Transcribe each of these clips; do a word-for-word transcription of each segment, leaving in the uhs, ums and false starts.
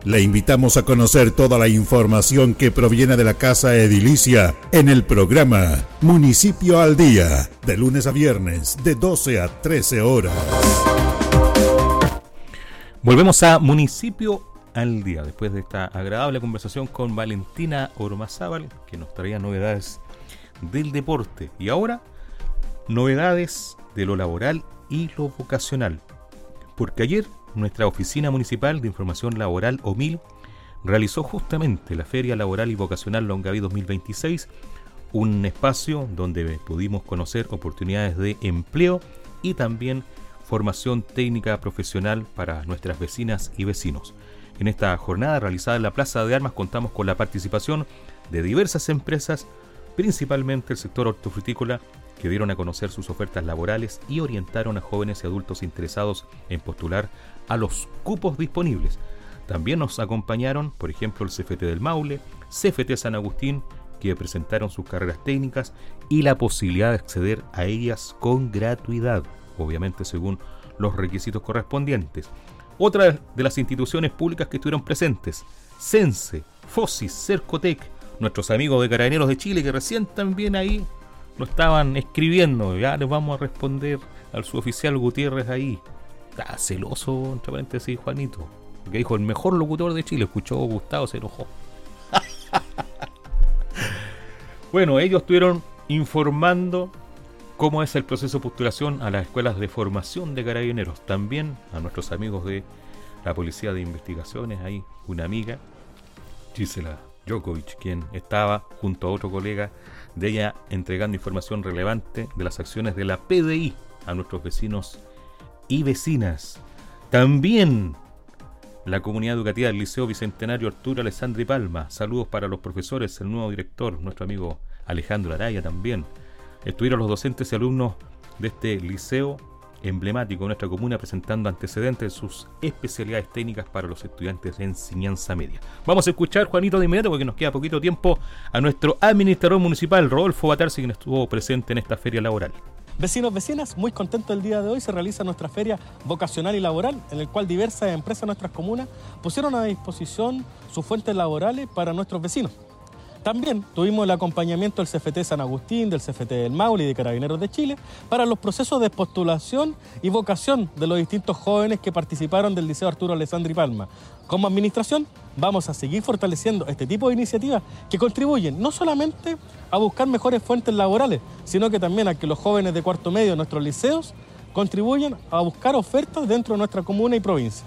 Le invitamos a conocer toda la información que proviene de la Casa Edilicia en el programa Municipio al Día, de lunes a viernes, de doce a trece horas. Volvemos a Municipio al Día, después de esta agradable conversación con Valentina Ormazábal, que nos traía novedades del deporte. Y ahora, novedades de lo laboral y lo vocacional. Porque ayer nuestra Oficina Municipal de Información Laboral, O M I L, realizó justamente la Feria Laboral y Vocacional Longaví dos mil veintiséis, un espacio donde pudimos conocer oportunidades de empleo y también formación técnica profesional para nuestras vecinas y vecinos. En esta jornada realizada en la Plaza de Armas contamos con la participación de diversas empresas, principalmente el sector hortofrutícola, que dieron a conocer sus ofertas laborales y orientaron a jóvenes y adultos interesados en postular a los cupos disponibles. También nos acompañaron, por ejemplo, el C F T del Maule, C F T San Agustín, que presentaron sus carreras técnicas y la posibilidad de acceder a ellas con gratuidad, obviamente según los requisitos correspondientes. Otra de las instituciones públicas que estuvieron presentes, Sense, Fosis, Cercotec, nuestros amigos de Carabineros de Chile, que recién también ahí lo estaban escribiendo. Ya les vamos a responder al suboficial Gutiérrez ahí. Está celoso, entre paréntesis, Juanito, porque dijo el mejor locutor de Chile. Escuchó Gustavo, se enojó. Bueno, ellos estuvieron informando cómo es el proceso de postulación a las escuelas de formación de Carabineros. También a nuestros amigos de la Policía de Investigaciones, ahí una amiga, Gisela Jokovic, quien estaba junto a otro colega de ella entregando información relevante de las acciones de la P D I a nuestros vecinos y vecinas. También la comunidad educativa del Liceo Bicentenario Arturo Alessandri Palma. Saludos para los profesores, el nuevo director, nuestro amigo Alejandro Araya también. Estuvieron los docentes y alumnos de este liceo emblemático de nuestra comuna presentando antecedentes de sus especialidades técnicas para los estudiantes de enseñanza media. Vamos a escuchar, Juanito, de inmediato, porque nos queda poquito tiempo, a nuestro administrador municipal, Rodolfo Batarsi, quien estuvo presente en esta feria laboral. Vecinos, vecinas, muy contentos el día de hoy. Se realiza nuestra feria vocacional y laboral, en el cual diversas empresas de nuestras comunas pusieron a disposición sus fuentes laborales para nuestros vecinos. También tuvimos el acompañamiento del C F T San Agustín, del C F T del Maule y de Carabineros de Chile para los procesos de postulación y vocación de los distintos jóvenes que participaron del Liceo Arturo Alessandri Palma. Como administración vamos a seguir fortaleciendo este tipo de iniciativas que contribuyen no solamente a buscar mejores fuentes laborales, sino que también a que los jóvenes de cuarto medio de nuestros liceos contribuyan a buscar ofertas dentro de nuestra comuna y provincia.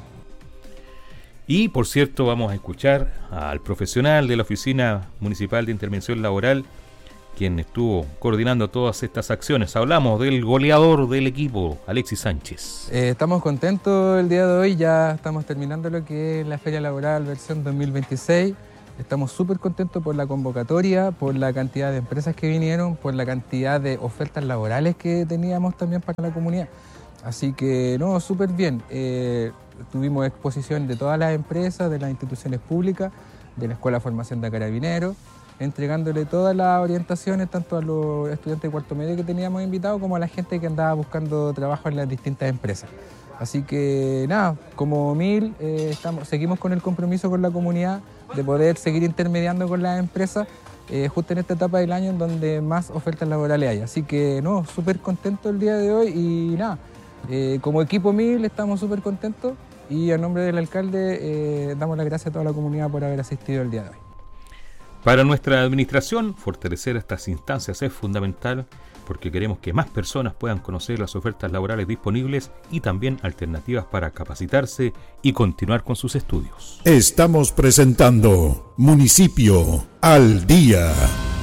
Y, por cierto, vamos a escuchar al profesional de la Oficina Municipal de Intervención Laboral, quien estuvo coordinando todas estas acciones. Hablamos del goleador del equipo, Alexis Sánchez. Eh, estamos contentos el día de hoy, ya estamos terminando lo que es la Feria Laboral versión dos mil veintiséis. Estamos súper contentos por la convocatoria, por la cantidad de empresas que vinieron, por la cantidad de ofertas laborales que teníamos también para la comunidad. Así que, no, súper bien. Eh, tuvimos exposición de todas las empresas, de las instituciones públicas, de la Escuela de Formación de Carabineros, entregándole todas las orientaciones tanto a los estudiantes de cuarto medio que teníamos invitados como a la gente que andaba buscando trabajo en las distintas empresas. Así que, nada, como M I L, eh, estamos, seguimos con el compromiso con la comunidad de poder seguir intermediando con las empresas eh, justo en esta etapa del año en donde más ofertas laborales hay. Así que, no, súper contento el día de hoy y nada. Eh, como equipo M I L estamos súper contentos y a nombre del alcalde eh, damos las gracias a toda la comunidad por haber asistido el día de hoy. Para nuestra administración, fortalecer estas instancias es fundamental porque queremos que más personas puedan conocer las ofertas laborales disponibles y también alternativas para capacitarse y continuar con sus estudios. Estamos presentando Municipio al Día.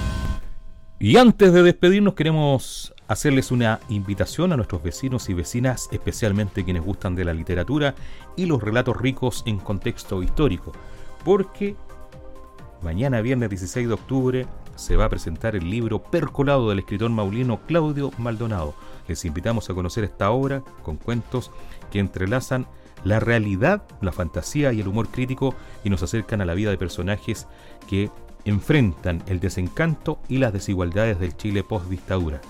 Y antes de despedirnos queremos hacerles una invitación a nuestros vecinos y vecinas, especialmente quienes gustan de la literatura y los relatos ricos en contexto histórico, porque mañana viernes dieciséis de octubre se va a presentar el libro Percolado del escritor maulino Claudio Maldonado. Les invitamos a conocer esta obra con cuentos que entrelazan la realidad, la fantasía y el humor crítico y nos acercan a la vida de personajes que enfrentan el desencanto y las desigualdades del Chile post-dictadura.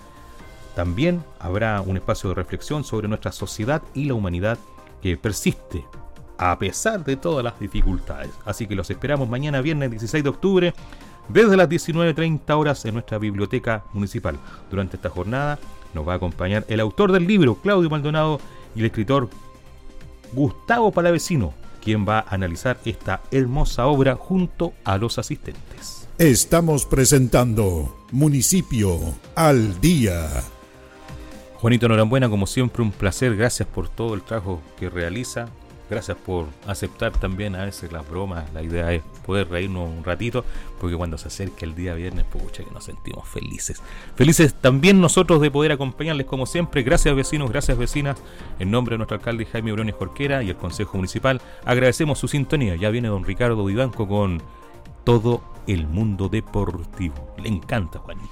También habrá un espacio de reflexión sobre nuestra sociedad y la humanidad que persiste a pesar de todas las dificultades. Así que los esperamos mañana viernes dieciséis de octubre desde las diecinueve treinta horas en nuestra biblioteca municipal. Durante esta jornada nos va a acompañar el autor del libro, Claudio Maldonado, y el escritor Gustavo Palavecino, quien va a analizar esta hermosa obra junto a los asistentes. Estamos presentando Municipio al Día. Juanito Norambuena, como siempre, un placer. Gracias por todo el trabajo que realiza. Gracias por aceptar también a veces las bromas. La idea es poder reírnos un ratito, porque cuando se acerca el día viernes, pucha, que nos sentimos felices. Felices también nosotros de poder acompañarles como siempre. Gracias vecinos, gracias vecinas. En nombre de nuestro alcalde Jaime Briones Jorquera y el Consejo Municipal, agradecemos su sintonía. Ya viene don Ricardo Vivanco con todo el mundo deportivo. Le encanta, Juanito.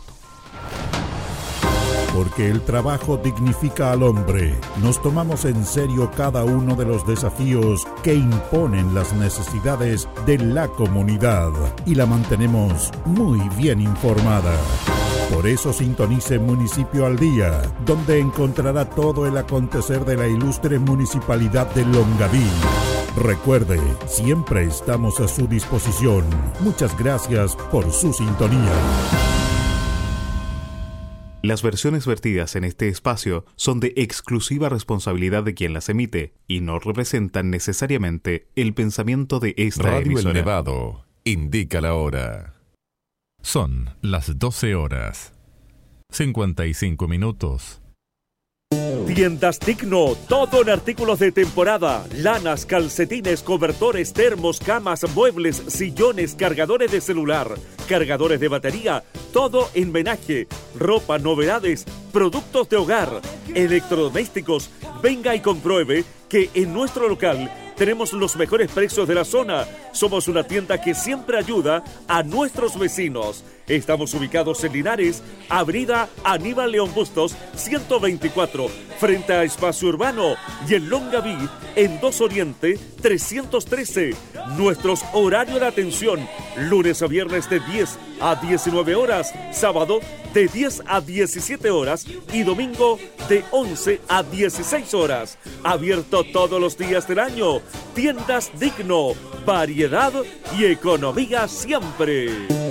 Porque el trabajo dignifica al hombre, nos tomamos en serio cada uno de los desafíos que imponen las necesidades de la comunidad y la mantenemos muy bien informada. Por eso sintonice Municipio al Día, donde encontrará todo el acontecer de la ilustre municipalidad de Longaví. Recuerde, siempre estamos a su disposición. Muchas gracias por su sintonía. Las versiones vertidas en este espacio son de exclusiva responsabilidad de quien las emite y no representan necesariamente el pensamiento de esta Radio emisora. El Nevado indica la hora. Son las doce horas, cincuenta y cinco minutos. Tiendas Digno, todo en artículos de temporada, lanas, calcetines, cobertores, termos, camas, muebles, sillones, cargadores de celular, cargadores de batería, todo en menaje, ropa, novedades, productos de hogar, electrodomésticos. Venga y compruebe que en nuestro local tenemos los mejores precios de la zona. Somos una tienda que siempre ayuda a nuestros vecinos. Estamos ubicados en Linares, Avenida Aníbal León Bustos, ciento veinticuatro, frente a Espacio Urbano, y en Longaví, en dos Oriente, trescientos trece. Nuestros horarios de atención, lunes a viernes de diez a diecinueve horas, sábado de diez a diecisiete horas y domingo de once a dieciséis horas. Abierto todos los días del año. Tiendas Digno, variedad y economía siempre.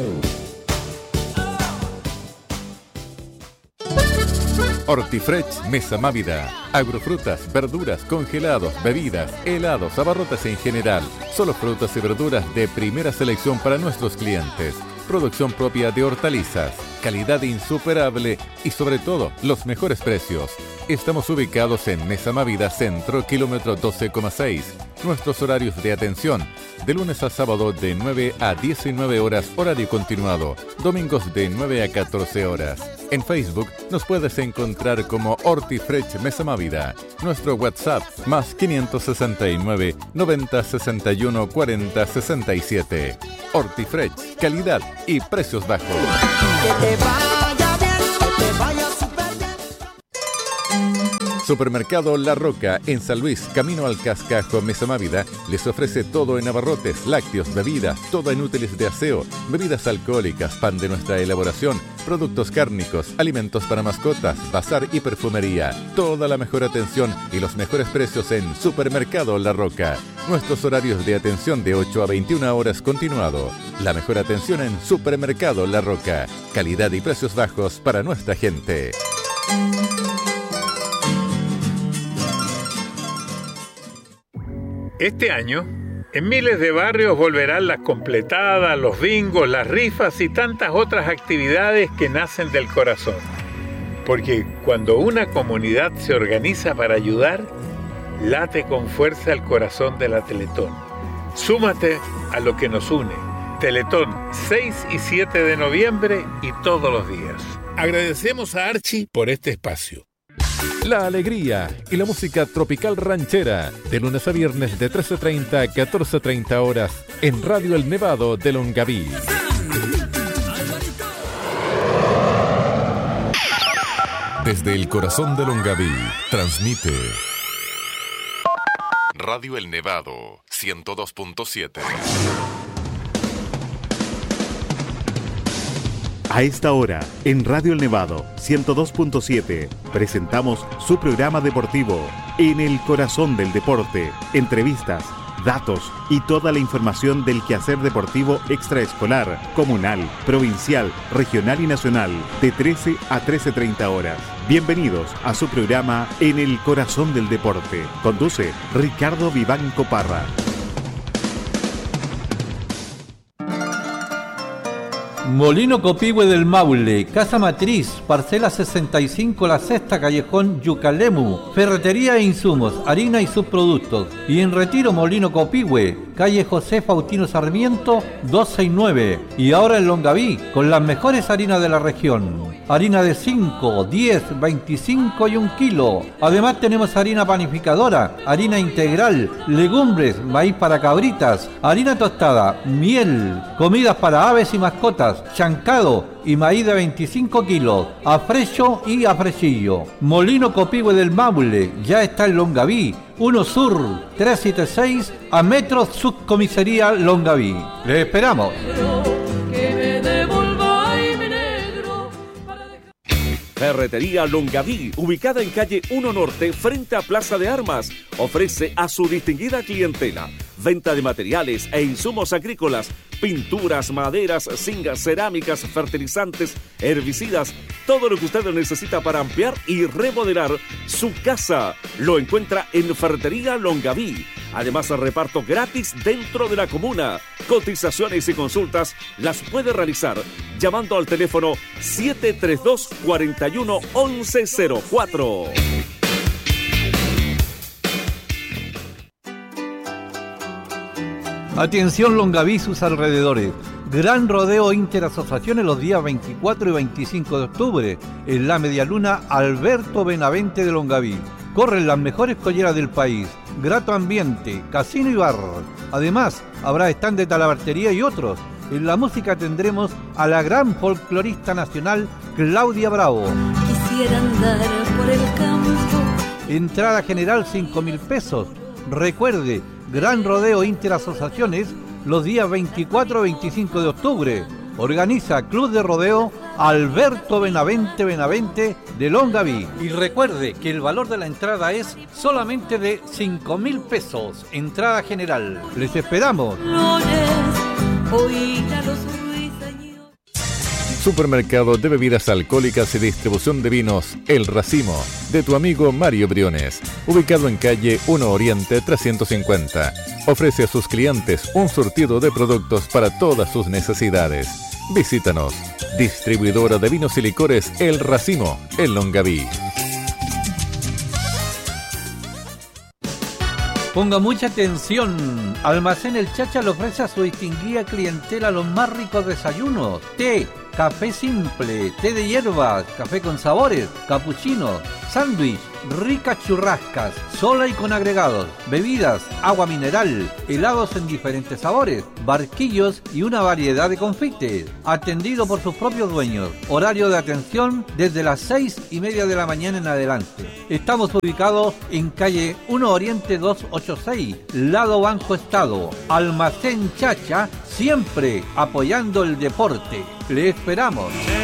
Hortifresh Mesa Mávida. Agrofrutas, verduras, congelados, bebidas, helados, abarrotes en general. Solo frutas y verduras de primera selección para nuestros clientes. Producción propia de hortalizas, calidad insuperable y sobre todo los mejores precios. Estamos ubicados en Mesa Mávida Centro, kilómetro doce coma seis. Nuestros horarios de atención, de lunes a sábado de nueve a diecinueve horas, horario continuado. Domingos de nueve a catorce horas. En Facebook nos puedes encontrar como Hortifresh Mesa Mávida. Nuestro WhatsApp más quinientos sesenta y nueve, noventa, sesenta y uno, cuarenta, sesenta y siete. Hortifresh, calidad y precios bajos. Que te vaya bien, que te vaya súper bien. Supermercado La Roca, en San Luis, camino al Cascajo, Mesa Mávida, les ofrece todo en abarrotes, lácteos, bebidas, todo en útiles de aseo, bebidas alcohólicas, pan de nuestra elaboración, productos cárnicos, alimentos para mascotas, bazar y perfumería. Toda la mejor atención y los mejores precios en Supermercado La Roca. Nuestros horarios de atención de ocho a veintiuna horas continuado. La mejor atención en Supermercado La Roca. Calidad y precios bajos para nuestra gente. Este año, en miles de barrios volverán las completadas, los bingos, las rifas y tantas otras actividades que nacen del corazón. Porque cuando una comunidad se organiza para ayudar, late con fuerza el corazón de la Teletón. Súmate a lo que nos une. Teletón, seis y siete de noviembre y todos los días. Agradecemos a Archie por este espacio. La alegría y la música tropical ranchera, de lunes a viernes de trece treinta a catorce treinta horas, en Radio El Nevado de Longaví. Desde el corazón de Longaví, transmite Radio El Nevado, ciento dos punto siete. A esta hora, en Radio El Nevado, ciento dos punto siete, presentamos su programa deportivo, En el Corazón del Deporte. Entrevistas, datos y toda la información del quehacer deportivo extraescolar, comunal, provincial, regional y nacional, de trece a trece treinta horas. Bienvenidos a su programa En el Corazón del Deporte. Conduce Ricardo Vivanco Parra. Molino Copihue del Maule, Casa Matriz, parcela sesenta y cinco La Sexta, Callejón Yucalemu, ferretería e insumos, harina y subproductos. Y en Retiro Molino Copihue, calle José Faustino Sarmiento doscientos sesenta y nueve. Y ahora en Longaví, con las mejores harinas de la región. Harina de cinco, diez, veinticinco y un kilo. Además tenemos harina panificadora, harina integral, legumbres, maíz para cabritas, harina tostada, miel, comidas para aves y mascotas, chancado y maíz de veinticinco kilos, a frecho y a frechillo. Molino Copihue del Maule, ya está en Longaví, uno Sur, trescientos setenta y seis, a metros Subcomisaría Longaví. Les esperamos. Ferretería Longaví, ubicada en calle uno Norte, frente a Plaza de Armas, ofrece a su distinguida clientela venta de materiales e insumos agrícolas, pinturas, maderas, zingas, cerámicas, fertilizantes, herbicidas, todo lo que usted necesita para ampliar y remodelar su casa. Lo encuentra en Ferretería Longaví. Además, reparto gratis dentro de la comuna. Cotizaciones y consultas las puede realizar llamando al teléfono siete tres dos, cuatro uno, once cero cuatro. Atención Longaví y sus alrededores. Gran rodeo interasociaciones los días veinticuatro y veinticinco de octubre en la Medialuna Alberto Benavente de Longaví. Corren las mejores colleras del país, grato ambiente, casino y bar. Además, habrá stand de talabartería y otros. En la música tendremos a la gran folclorista nacional Claudia Bravo. Quisiera andar por el campo. Entrada general cinco mil pesos. Recuerde, Gran Rodeo Interasociaciones los días veinticuatro y veinticinco de octubre. Organiza Club de Rodeo Alberto Benavente Benavente de Longaví. Y recuerde que el valor de la entrada es solamente de cinco mil pesos. Entrada general. Les esperamos. Supermercado de bebidas alcohólicas y distribución de vinos El Racimo, de tu amigo Mario Briones, ubicado en calle uno Oriente trescientos cincuenta. Ofrece a sus clientes un surtido de productos para todas sus necesidades. Visítanos. Distribuidora de vinos y licores El Racimo, en Longaví. Ponga mucha atención. Almacén El Chacha le ofrece a su distinguida clientela los más ricos desayunos. Té, café simple, té de hierbas, café con sabores, capuchinos, sándwich, ricas churrascas, sola y con agregados, bebidas, agua mineral, helados en diferentes sabores, barquillos y una variedad de confites. Atendido por sus propios dueños. Horario de atención desde las seis y media de la mañana en adelante. Estamos ubicados en calle uno Oriente doscientos ochenta y seis, lado Banco Estado. Almacén Chacha, siempre apoyando el deporte. Le esperamos.